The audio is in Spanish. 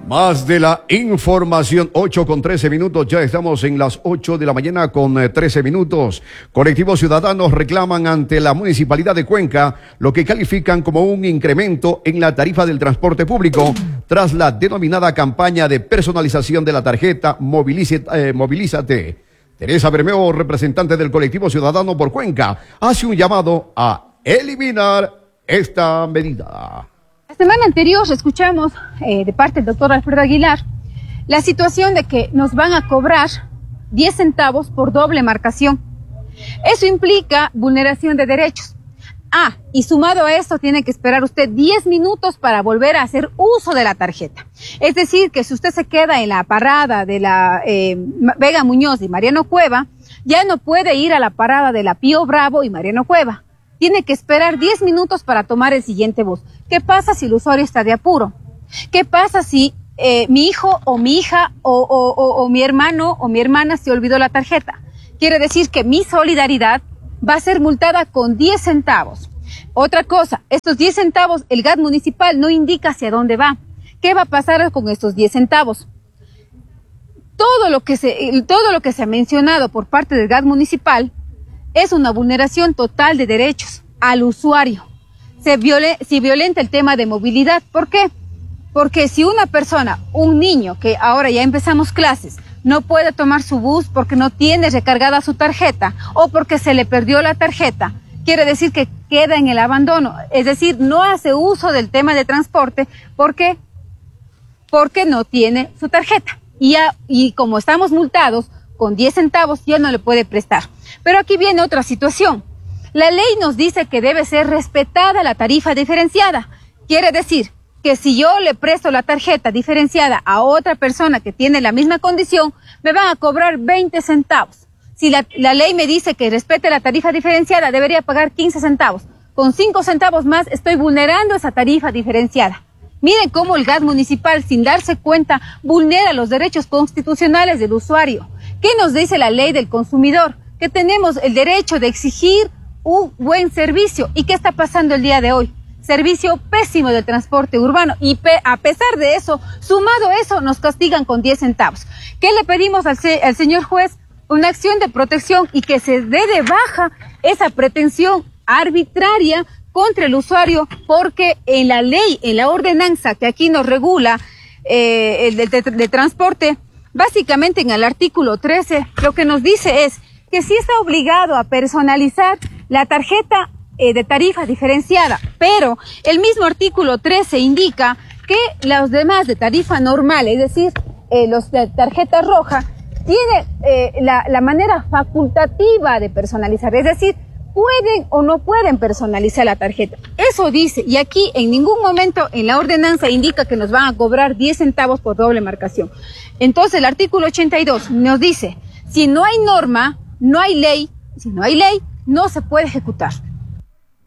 Más de la información, 8:13, ya estamos en las 8 de la mañana con 13 minutos. Colectivos ciudadanos reclaman ante la Municipalidad de Cuenca lo que califican como un incremento en la tarifa del transporte público tras la denominada campaña de personalización de la tarjeta Movilízate. Teresa Bermeo, representante del Colectivo Ciudadano por Cuenca, hace un llamado a eliminar esta medida. La semana anterior escuchamos de parte del doctor Alfredo Aguilar la situación de que nos van a cobrar 10 centavos por doble marcación. Eso implica vulneración de derechos. Y sumado a esto tiene que esperar usted 10 minutos para volver a hacer uso de la tarjeta. Es decir, que si usted se queda en la parada de la Vega Muñoz y Mariano Cueva, ya no puede ir a la parada de la Pío Bravo y Mariano Cueva. Tiene que esperar 10 minutos para tomar el siguiente bus. ¿Qué pasa si el usuario está de apuro? ¿Qué pasa si mi hijo o mi hija o mi hermano o mi hermana se olvidó la tarjeta? Quiere decir que mi solidaridad va a ser multada con 10 centavos. Otra cosa, estos 10 centavos, el GAT municipal no indica hacia dónde va. ¿Qué va a pasar con estos 10 centavos? Todo lo que se ha mencionado por parte del GAT municipal es una vulneración total de derechos al usuario. Se violenta el tema de movilidad. ¿Por qué? Porque si una persona, un niño, que ahora ya empezamos clases, no puede tomar su bus porque no tiene recargada su tarjeta o porque se le perdió la tarjeta, quiere decir que queda en el abandono. Es decir, no hace uso del tema de transporte porque no tiene su tarjeta. Y como estamos multados con 10 centavos, ya no le puede prestar. Pero aquí viene otra situación. La ley nos dice que debe ser respetada la tarifa diferenciada. Quiere decir que si yo le presto la tarjeta diferenciada a otra persona que tiene la misma condición, me van a cobrar 20 centavos. Si la ley me dice que respete la tarifa diferenciada, debería pagar 15 centavos. Con 5 centavos más estoy vulnerando esa tarifa diferenciada. Miren cómo el GAT municipal, sin darse cuenta, vulnera los derechos constitucionales del usuario. ¿Qué nos dice la ley del consumidor? Que tenemos el derecho de exigir un buen servicio. ¿Y qué está pasando el día de hoy? Servicio pésimo del transporte urbano. Y a pesar de eso, sumado a eso, nos castigan con 10 centavos. ¿Qué le pedimos al señor juez? Una acción de protección y que se dé de baja esa pretensión arbitraria contra el usuario, porque en la ley, en la ordenanza que aquí nos regula el de transporte, básicamente en el artículo 13, lo que nos dice es que sí está obligado a personalizar la tarjeta de tarifa diferenciada, pero el mismo artículo 13 indica que los demás de tarifa normal, es decir, los de tarjeta roja, tiene la manera facultativa de personalizar, es decir, pueden o no pueden personalizar la tarjeta. Eso dice, y aquí en ningún momento en la ordenanza indica que nos van a cobrar 10 centavos por doble marcación. Entonces el artículo 82 nos dice, si no hay norma, no hay ley, si no hay ley, no se puede ejecutar.